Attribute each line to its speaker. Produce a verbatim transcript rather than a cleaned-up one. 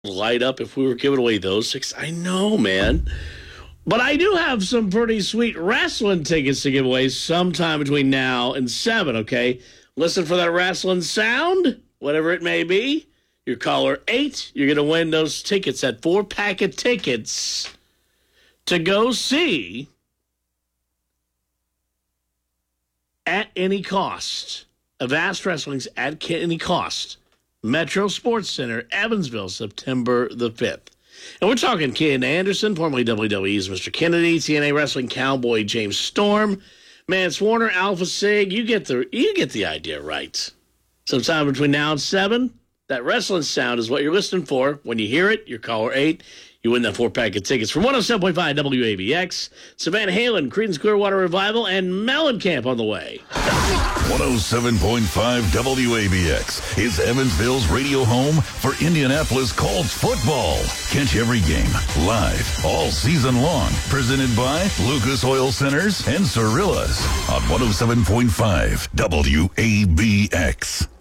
Speaker 1: light up if we were giving away those six. I know, man. But I do have some pretty sweet wrestling tickets to give away sometime between now and seven, okay? Listen for that wrestling sound, whatever it may be. Your caller eight, you're going to win those tickets, that four-pack of tickets to go see At Any Cost. Avast Wrestling's At Any Cost. Metro Sports Center, Evansville, September the fifth. And we're talking Ken Anderson, formerly W W E's Mister Kennedy, T N A Wrestling Cowboy James Storm, Mance Warner, Alpha Sig. You get the you get the idea, right? Sometime between now and seven, that wrestling sound is what you're listening for. When you hear it, your caller eight, you win that four-pack of tickets from one oh seven point five W A B X. Savannah Halen, Creedence Clearwater Revival, and Mellencamp on the way.
Speaker 2: one oh seven point five W A B X is Evansville's radio home for Indianapolis Colts football. Catch every game live all season long. Presented by Lucas Oil Centers and Cirillas on one oh seven point five W A B X.